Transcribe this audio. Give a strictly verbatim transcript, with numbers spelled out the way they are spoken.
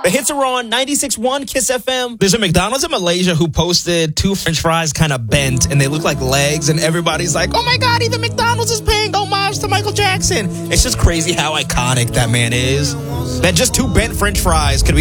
The hits are on ninety-six point one Kiss F M. There's a McDonald's in Malaysia who posted two French fries kind of bent, and they look like legs, and everybody's like, oh my God, even McDonald's is paying homage to Michael Jackson. It's just crazy how iconic that man is. That just two bent French fries could be